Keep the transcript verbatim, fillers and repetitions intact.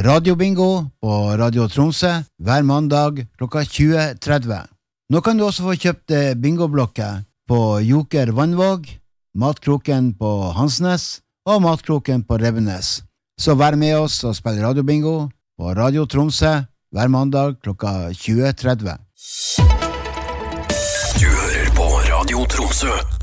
Radiobingo på Radio Tromsø hver mandag klokka tjue tretti. Nå kan du også få kjøpt bingoblokker på Joker Vannvåg, Matkroken på Hansnes og Matkroken på Revenes. Så vær med oss og spill radiobingo på Radio Tromsø hver mandag klokka tjue tretti. Du hører på Radio Tromsø.